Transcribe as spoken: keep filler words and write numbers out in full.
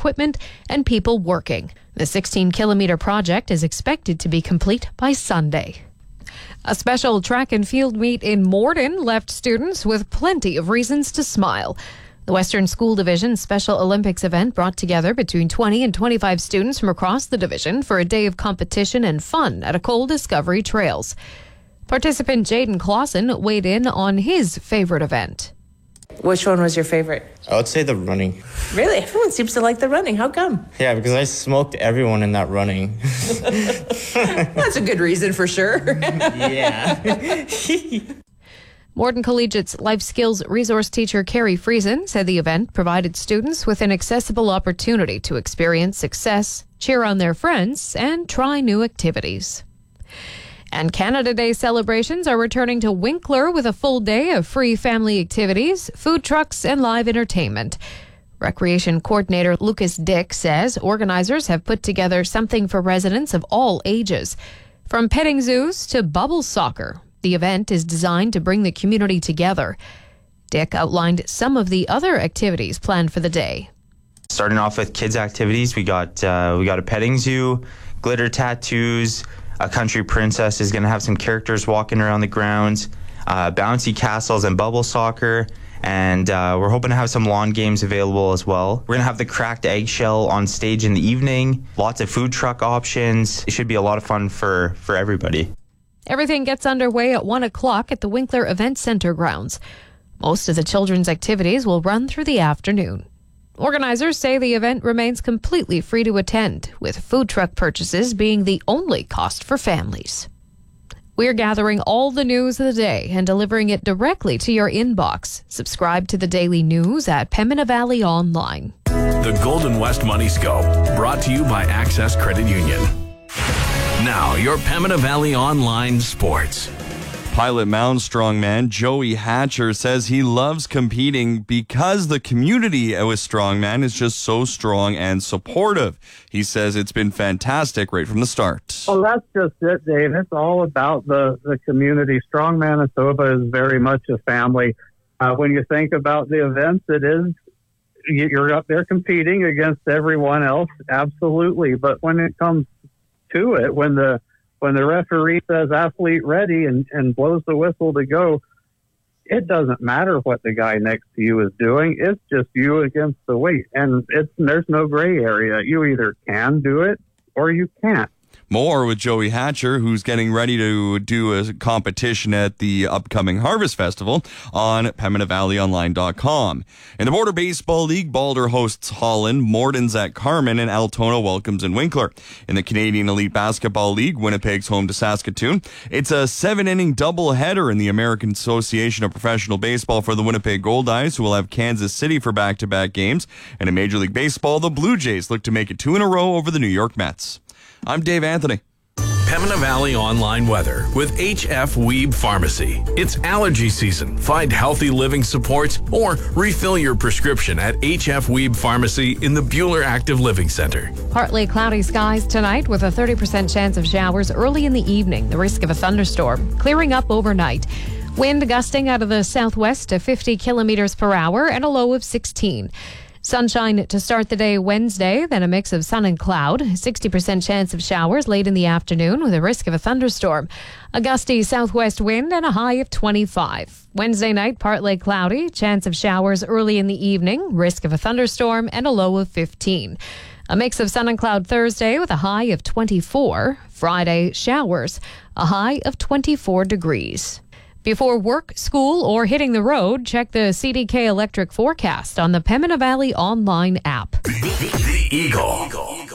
equipment and people working. The sixteen kilometer project is expected to be complete by Sunday. A special track and field meet in Morden left students with plenty of reasons to smile. The Western School Division Special Olympics event brought together between twenty and twenty-five students from across the division for a day of competition and fun at Ecole Discovery Trails. Participant Jaden Clausen weighed in on his favorite event. Which one was your favorite? I would say the running. Really? Everyone seems to like the running. How come? Yeah, because I smoked everyone in that running. That's a good reason for sure. Yeah. Morden Collegiate's life skills resource teacher Carrie Friesen said the event provided students with an accessible opportunity to experience success, cheer on their friends, and try new activities. And Canada Day celebrations are returning to Winkler with a full day of free family activities, food trucks, and live entertainment. Recreation coordinator Lucas Dick says organizers have put together something for residents of all ages. From petting zoos to bubble soccer, the event is designed to bring the community together. Dick outlined some of the other activities planned for the day. Starting off with kids' activities, we got uh, we got a petting zoo, glitter tattoos, a country princess is going to have some characters walking around the grounds, uh, bouncy castles and bubble soccer, and uh, we're hoping to have some lawn games available as well. We're going to have the cracked eggshell on stage in the evening, lots of food truck options. It should be a lot of fun for, for everybody. Everything gets underway at one o'clock at the Winkler Event Center grounds. Most of the children's activities will run through the afternoon. Organizers say the event remains completely free to attend, with food truck purchases being the only cost for families. We're gathering all the news of the day and delivering it directly to your inbox. Subscribe to the daily news at Pembina Valley Online. The Golden West Money Scope, brought to you by Access Credit Union. Now, your Pembina Valley Online Sports. Pilot Mound strongman Joey Hatcher says he loves competing because the community with strongman is just so strong and supportive. He says it's been fantastic right from the start. Well, that's just it, Dave. It's all about the, the community. Strong Manitoba is very much a family. Uh, when you think about the events, it is, you're up there competing against everyone else, absolutely. But when it comes to it, when the When the referee says athlete ready and, and blows the whistle to go, it doesn't matter what the guy next to you is doing. It's just you against the weight. And it's there's no gray area. You either can do it or you can't. More with Joey Hatcher, who's getting ready to do a competition at the upcoming Harvest Festival on Pembina Valley Online dot com. In the Border Baseball League, Balder hosts Holland, Morden's at Carman, and Altona welcomes in Winkler. In the Canadian Elite Basketball League, Winnipeg's home to Saskatoon. It's a seven-inning doubleheader in the American Association of Professional Baseball for the Winnipeg Goldeyes, who will have Kansas City for back-to-back games. And in Major League Baseball, the Blue Jays look to make it two in a row over the New York Mets. I'm Dave Anthony. Pembina Valley Online Weather with H F Weeb Pharmacy. It's allergy season. Find healthy living supports or refill your prescription at H F Weeb Pharmacy in the Buhler Active Living Center. Partly cloudy skies tonight with a thirty percent chance of showers early in the evening. The risk of a thunderstorm clearing up overnight. Wind gusting out of the southwest to fifty kilometers per hour and a low of sixteen. Sunshine to start the day Wednesday, then a mix of sun and cloud. sixty percent chance of showers late in the afternoon with a risk of a thunderstorm. A gusty southwest wind and a high of twenty-five. Wednesday night, partly cloudy. Chance of showers early in the evening. Risk of a thunderstorm and a low of fifteen. A mix of sun and cloud Thursday with a high of twenty-four. Friday, showers. A high of twenty-four degrees. Before work, school, or hitting the road, check the C D K Electric forecast on the Pembina Valley Online app. The Eagle.